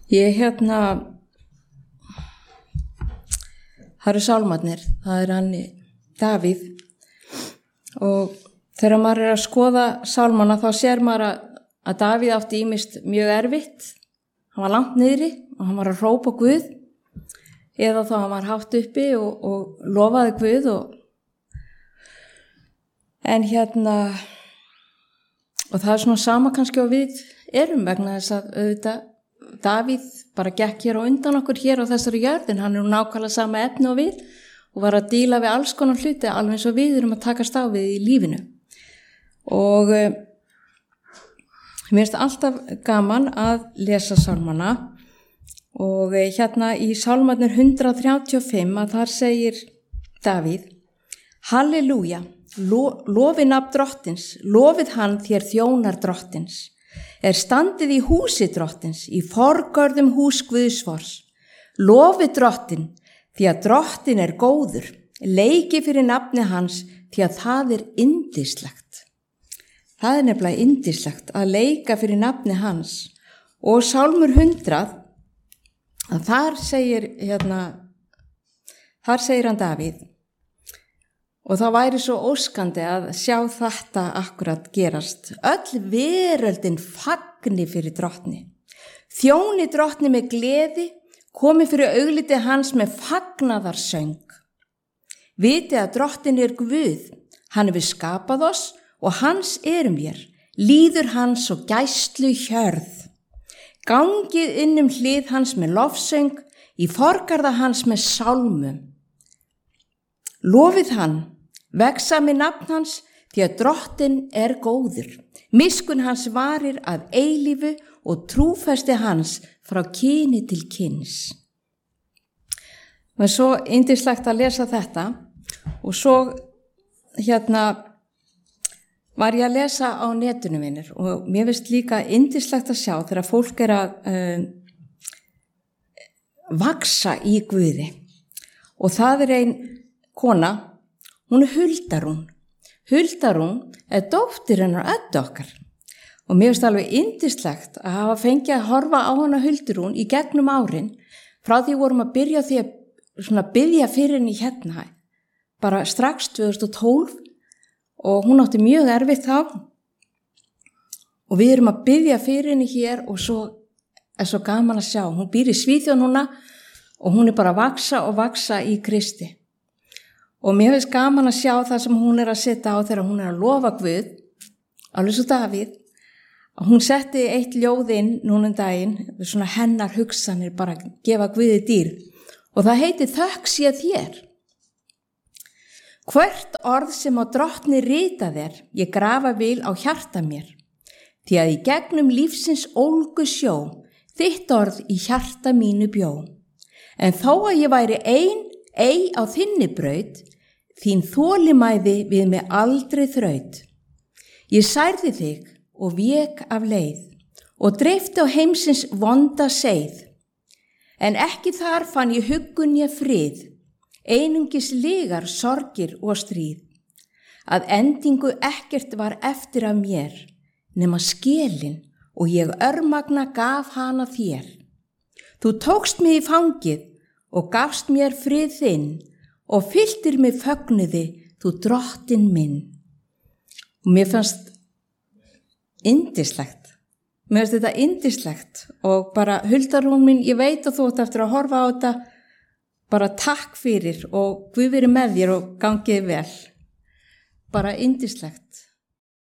Ég það eru sálmarnir, það hann Davíð og þegar maður að skoða sálmana þá sér maður að Davíð átti ýmist mjög erfitt, hann var langt niðri og hann var að hrópa Guð eða þá hann var hátt uppi og lofaði Guð en og það svona sama kannski og við erum vegna þess að auðvitað Davíð bara gekk hér og undan okkur hér á þessari jörðin, hann nákvæmlega sama efni og við og var að díla við alls konar hluti alveg eins og við erum að takast á við í lífinu og mér finnst alltaf gaman að lesa sálmana og í sálmarnir 135 að þar segir Davíð: Halleluja, lofið nafn drottins, lofið hann þér þjónar drottins. Standið í húsi drottins, í forgörðum hús Guðsvors. Lofið drottin, því að drottin góður, leiki fyrir nafni hans, því að það yndislegt. Það nefnilega yndislegt að leika fyrir nafni hans. Og Sálmur 100, að þar segir hann Davíð, og það væri svo óskandi að sjá þetta akkurat gerast. Öll veröldin fagni fyrir drottni. Þjóni drottni með gleði, komi fyrir augliti hans með fagnaðarsöng. Viti að drottin Guð, hann hefur skapað oss og hans vér, líður hans og gæslu hjörð. Gangið inn hlið hans með lofsöng, í forgarða hans með sálmum. Lofið hann, vexa með nafn hans, því að drottin góður. Miskunn hans varir að eilífu og trúfesti hans frá kyni til kyns. Það svo yndislegt að lesa þetta og svo var ég að lesa á netinu vinir og mér finnst líka yndislegt að sjá þegar fólk að vaksa í Guði og það ein kona. Hún Huldarún. Huldarún dóttir hennar Öddu okkar. Og mér finnst alveg yndislegt að hafa fengið að horfa á hana Huldarún í gegnum árin frá því vorum að byrja því að biðja fyrir henni bara strax 2012 og hún átti mjög erfitt þá og við erum að biðja fyrir henni hér og svo svo gaman að sjá. Hún býr í Svíþjóð núna og hún bara að vaksa í Kristi. Og mér finnst gaman að sjá það sem hún að setja á þegar hún að lofa Guð, alveg svo Davíð. Hún setti eitt ljóð inn núna daginn, svona hennar hugsanir bara að gefa Guði dýr. Og það heitir Þökk sé þér. Hvert orð sem á drottni rita þér, ég grafa vil á hjarta mér. Því að í gegnum lífsins ólgu sjó, þitt orð í hjarta mínu bjó. En þó að ég væri ei á þinni braut, þín þolimæði við mig aldrei þraut. Ég særði þig og vék af leið og dreifti á heimsins vonda seið. En ekki þar fann ég huggun ég frið, einungis lygar, sorgir og stríð. Að endingu ekkert var eftir af mér, nema skelin og ég örmagna gaf hana þér. Þú tókst mig í fangið og gafst mér frið þinn og fylltir mig fögnuði, þú drottin minn. Og mér fannst yndislegt. Mér finnst þetta yndislegt og bara Huldarún mín, ég veit að þú átt eftir að horfa á þetta, bara takk fyrir og Guð veri með þér og gangið vel. Bara yndislegt.